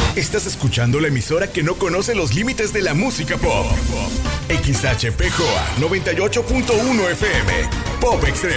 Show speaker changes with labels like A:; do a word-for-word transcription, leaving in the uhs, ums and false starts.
A: Estás escuchando la emisora que no conoce los límites de la música pop. X H P J A noventa y ocho punto uno F M. Pop Extremo.